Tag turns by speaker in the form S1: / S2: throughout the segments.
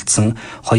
S1: алдсан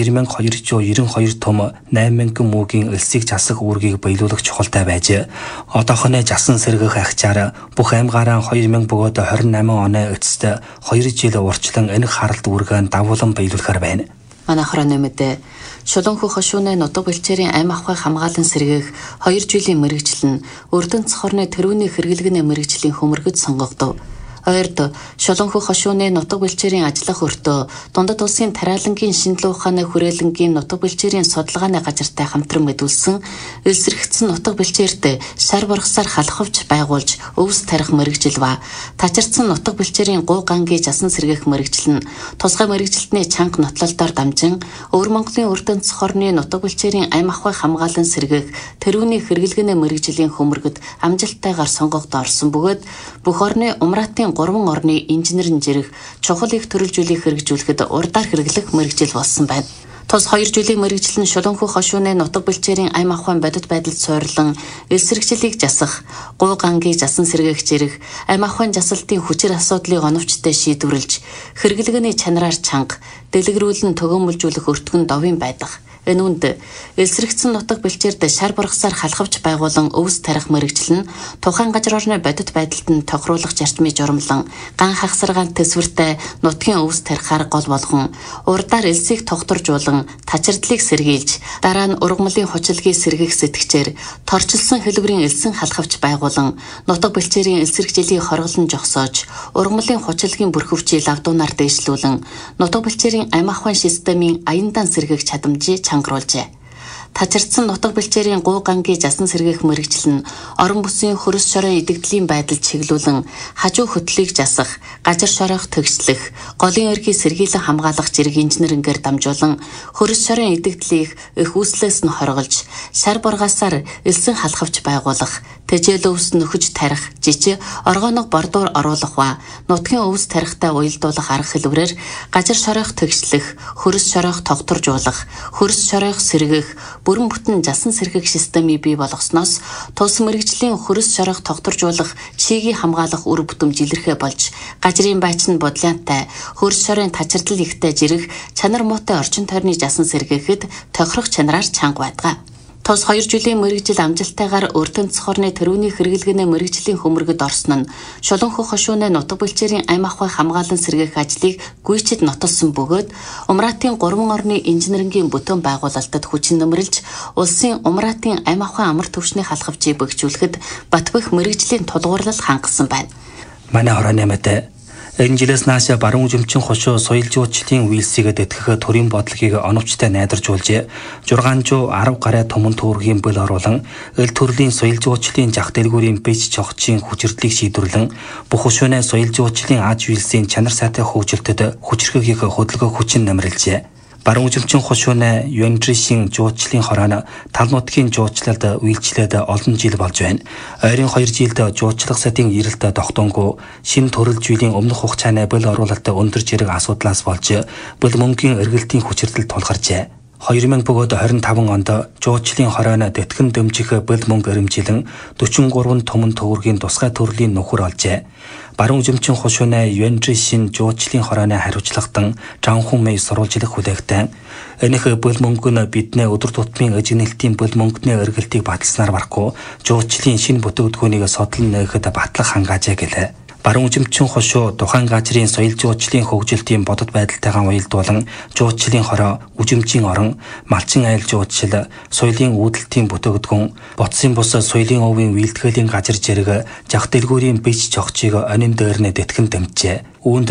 S1: 2292 том 8000 муугийн элсийг засах үүргийг биелүүлэх чухалтай байж одоохоны жасан сэргэх ахичаар бүх аймгаараа 2000 бөгөөд 28 оны эцэст 2 жил урчлан энэ харалт үүргээ дагуулan биелүүлэхээр байна.
S2: Манайхаар нэмэдэ Шулуунхүү хошууны нутаг бэлчээрийн ам ахуй хамгаалан сэргээх 2 жилийн мэргэжил нь Эрдэнэт хорны тэрүүний хэрэглэгний мэргэжлийн хөмөргөд сонгогдов. Ойрд Шулуунхүү хошууны нутаг бэлчээрийн ажиллах өртөө Дундад улсын тариалангийн шинжилгээ ухааны хүрээлэнгийн нутаг бэлчээрийн судалгааны газартай хамтран мэдүүлсэн элсэрэгдсэн нутаг бэлчээрт шар баргасаар халахвч байгуулж өвс тарих мэргэжил ба тачирсан нутаг бэлчээрийн гуу гангийн жасан сэргээх мэргэжил нь тусгай мэргэжилтний чанга нотлолдоор дамжин Өвөр Монголын Эрдэнэт хорны нутаг бэлчээрийн ам ахуй хамгаалан сэргээх тэрүүний хэрэглэгний мэргэжлийн хөмөргөд амжилттайгаар сонгогдсон орсон бөгөөд бүх орны умраатын 3 орны инженерийн жирэх чухал их төрөлжүүлийг хэрэгжүүлэхэд урдаар хэрэглэх мэргэжил болсон байна. Тус 2 жилийн мэргэжил нь Шулуунхүү хошууны нутаг бэлчээрийн ам ахуйн бодит байдалд суурилан элсэрэгчлийг засах, гуу гангийг жасан сэргээх жирэх, ам ахуйн жасалтын хүчир асуудлыг оновчтой шийдвэрлэж, хэрэглэгний чанараар чанга, дэлгэрүүлэн төгөөмөлжүүлэх өртгөн довын байдаг. Энэ үнд элсэрэгдсэн нутаг бэлчээрд шар баргасаар халахвч байгуулан өвс тарих мэргэжил нь тухайн газар орны бодит байдалд нь тохируулах зарчмыг журамлан ган хагсаргаан төсвөртэй нутгийн өвс тарихаар гол болгон урдаар элсийг тогтворжуулан тачирдлыг сэргийлж дараа нь ургамлын хучилгийг сэргээх сэтгчээр торчилсан хэлбэрийн элсэн халахвч байгуулан нутаг бэлчээрийн элсэрэгжилийг хорголон жогсоож ургамлын хучилгийн бүрхөвчийг лавдуунаар дээшлүүлэн нутаг бэлчээрийн ам ахуйн системийн аяндаа сэргээх чадамжийг чангруулжээ. Тачирдсан нутаг бэлчээрийн гуу гангийн жасан сэргээх мэргэжил нь орон бүсийн хөрс шорын идэгдлийн байдалд чиглүүлэн хажуу хөтлөлийг жасах, газар шорох төгслөх, голын эргийг сэргийлэн хамгаалах зэрэг инженерингээр дамжуулан хөрс шорын идэгдлийг их үүслээс нь хорголж, шар баргасаар элсэн халахвч байгуулах, тэжээл өвс нөхөж тарих, жижиг оргоног бордуур оруулах ба нутгийн өвс тарихтай уялдуулах арга хэлбэрээр газар шорох төгслөх, хөрс шорох тогтворжуулах, хөрс шорох сэргээх, бүрэн бүтэн жасан сэргээх системийг бий болгосноос тус мэргэжлийн хөрс шорох тогтворжуулах, чигийг хамгаалах үр бүтэмж илэрхэ болж, газрын байч нь бодлянтай, хөрс шорын тачирдал ихтэй жирэх, чанар муутай орчин тойрны жасан сэргээхэд тохирох чанараар чанга байдаг. Тус 2 жилийн мэргэжил амжилттайгаар Эрдэнэт хорны тэрүүний хэрэглэгний мэргэжлийн хөмөргөд орсон нь Шулуунхүү хошууны нутаг бэлчээрийн ам ахуй хамгаалан сэргээх ажлыг гүйцэд нотолсон бөгөөд умраатын 3 орны инженерингийн бүтээн байгуулалтад хүчин нэмэрлж улсын умраатын ам ахуй амар төвшний халахвчийг бэхжүүлэхэд Батбэх мэргэжлийн тулгуурлал хангасан байна.
S1: Манай хорооны мэдээ энэ жилээс нааш баруун жимчин хошуу соёл жуулчлалын үйлсийг дэтгэх төрийн бодлогыг оновчтой найдаржуулж 610 гаруй томон төгрөгийн бэл оруулан эл төрлийн соёл жуулчлалын жах дэлгүүрийн бэж чогчийн хүчирдлийг шийдвэрлэн бүх хошууны соёл жуулчлалын аж үйлсийн чанар сайтай хөгжилтөд хүчирхэг хөдөлгөөх хүчин нэмэрлжээ. Баруун жимчин хошууны юандришийн жуулчлалын хорооно тал нутгийн жуулчлалд үйлчлээд олон жил болж байна. Ойрын 2 жилд жуулчлах садын эрэлт тогтоонгүй шин төрөлжүүллийн өмнөх хугацааны бэл оруулалт өндөр зэрэг асуудлаас болж бэл мөнгөний эргэлтийн хүчирдэл тулгарчээ. 2000 бөгөөд 25 онд жуулчлалын хорооно тэтгэн дэмжих бэл мөнгө эрэмжилэн 43 томон төгрөгийн тусгай төрлийн нөхөр олжээ. Баруун жимчин хошууны юандришийн жуулчлалын хорооны хариуцлагатан Жанхун мэй сурвалжлах хүлээгтэн энэх бэл мөнгө нь биднээ өдөр тутмын эжинэлтийн бэл мөнгөний эргэлтийг баталснаар барахгүй жуулчлалын шинэ бүтээгдэхүүнийг содлон нээхэд батлах хангаажээ гэлээ. Баруун жимчин хошуу тухайн газрын соёл жуулчлалын хөгжилтийн бодит байдалтайгаа уялдуулан жуулчлалын хороо, үжимжийн орон, малчин айл жуулчлал, соёлын үүдэлтийн бүтээгдэхүүн, ботсын бус соёлын овын үйлдвэрлэлийн газар зэрэг жах дэлгүүрийн бэж чогчийг онин дээр нь тэтгэн дэмжээ.